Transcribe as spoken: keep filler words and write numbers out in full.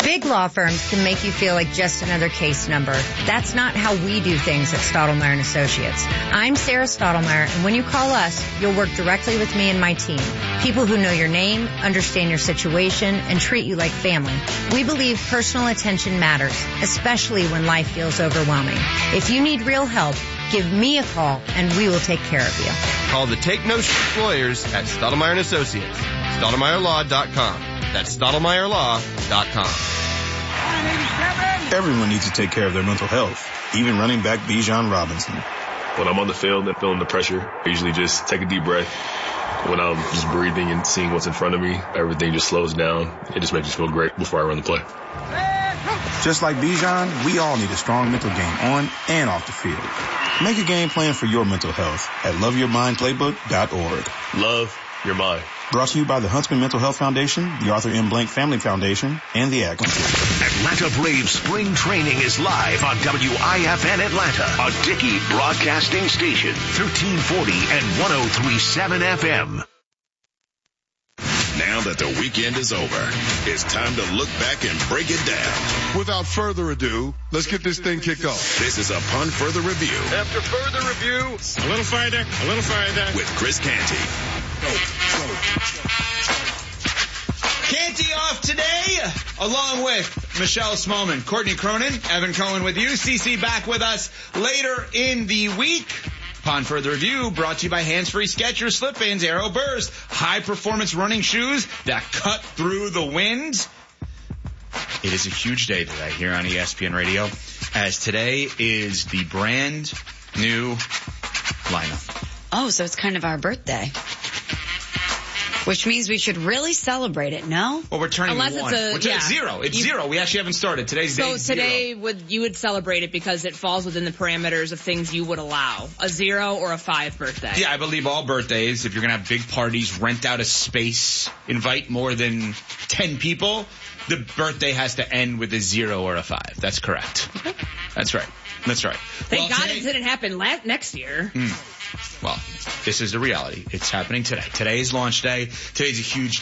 Big law firms can make you feel like just another case number. That's not how we do things at Stottlemyre and Associates. I'm Sarah Stottlemyre, and when you call us, you'll work directly with me and my team. People who know your name, understand your situation, and treat you like family. We believe personal attention matters, especially when life feels overwhelming. If you need real help, give me a call, and we will take care of you. Call the Take No Shit Lawyers at Stottlemyre and Associates. Stottlemyre Law dot com. That's Stottlemyre Law dot com. Everyone needs to take care of their mental health, even running back Bijan Robinson. When I'm on the field and feeling the pressure, I usually just take a deep breath. When I'm just breathing and seeing what's in front of me, everything just slows down. It just makes me feel great before I run the play. Just like Bijan, we all need a strong mental game on and off the field. Make a game plan for your mental health at love your mind playbook dot org. Love your mind. Brought to you by the Huntsman Mental Health Foundation, the Arthur M. Blank Family Foundation, and the Act. Atlanta Braves spring training is live on W I F N Atlanta, a Dickey broadcasting station, thirteen forty and one oh three point seven F M. Now that the weekend is over, it's time to look back and break it down. Without further ado, let's get this thing kicked off. This is Upon Further Review. After further review, a little further, a little further, with Chris Canty. Canty off today, along with Michelle Smallman, Courtney Cronin, Evan Cohen with you. C C back with us later in the week. Upon Further Review, brought to you by Hands Free Skechers Slip Ins, Aero Burst, high-performance running shoes that cut through the wind. It is a huge day today here on E S P N Radio, as today is the brand new lineup. Oh, so it's kind of our birthday. Which means we should really celebrate it, no? Well, we're turning Unless one. It's a, we're turning yeah. zero. It's you, zero. We actually haven't started. Today's day So today, zero. would you would celebrate it because it falls within the parameters of things you would allow. A zero or a five birthday. Yeah, I believe all birthdays, if you're going to have big parties, rent out a space, invite more than ten people, the birthday has to end with a zero or a five. That's correct. Okay. That's right. That's right. Thank well, God today, it didn't happen la- next year. Mm, well, this is the reality. It's happening today. Today is launch day. Today's a huge